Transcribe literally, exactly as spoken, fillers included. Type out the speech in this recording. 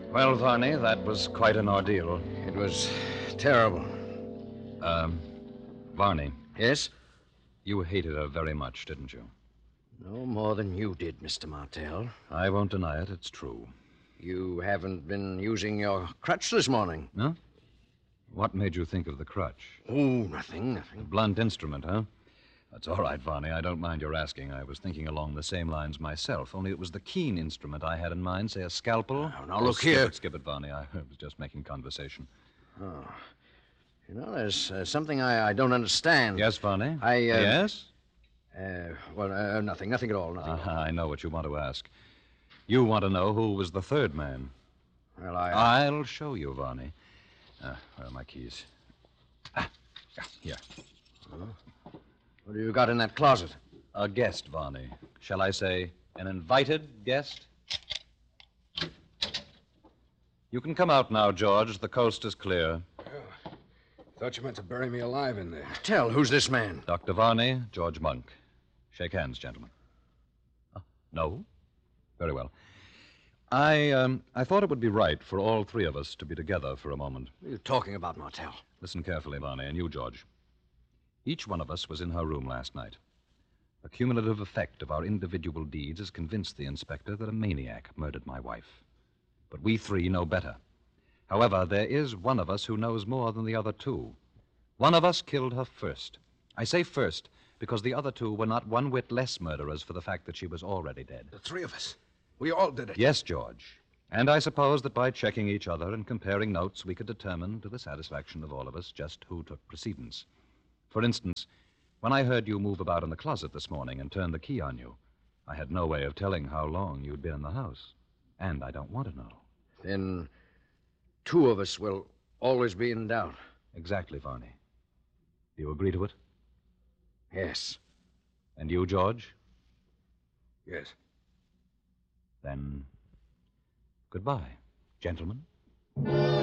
Well, Varney, that was quite an ordeal. It was terrible. Um, Varney, Yes? you hated her very much, didn't you? No more than you did, Mister Martell. I won't deny it. It's true. You haven't been using your crutch this morning. Huh? What made you think of the crutch? Oh, nothing, A nothing. blunt instrument, huh? That's all right, Varney. I don't mind your asking. I was thinking along the same lines myself, only it was the keen instrument I had in mind, say a scalpel. Now, now, Oh, look skip here. It, skip it, Varney. I was just making conversation. Oh. You know, there's uh, something I, I don't understand. Yes, Varney? I, uh, Yes? Uh, well, uh, nothing, nothing at all, nothing at Uh-huh, all. I know what you want to ask. You want to know who was the third man. Well, I... I'll show you, Varney. Uh, where are my keys? Ah, here. What do you got in that closet? A guest, Varney. Shall I say an invited guest? You can come out now, George. The coast is clear. Thought you meant to bury me alive in there. Tell, who's this man? Doctor Varney, George Monk. Shake hands, gentlemen. Oh, no? Very well. I, um, I thought it would be right for all three of us to be together for a moment. What are you talking about, Martell? Listen carefully, Varney, and you, George. Each one of us was in her room last night. The cumulative effect of our individual deeds has convinced the inspector that a maniac murdered my wife. But we three know better. However, there is one of us who knows more than the other two. One of us killed her first. I say first because the other two were not one whit less murderers for the fact that she was already dead. The three of us. We all did it. Yes, George. And I suppose that by checking each other and comparing notes, we could determine, to the satisfaction of all of us, just who took precedence. For instance, when I heard you move about in the closet this morning and turn the key on you, I had no way of telling how long you'd been in the house. And I don't want to know. Then two of us will always be in doubt. Exactly, Varney. Do you agree to it? Yes. And you, George? Yes. Then, goodbye, gentlemen.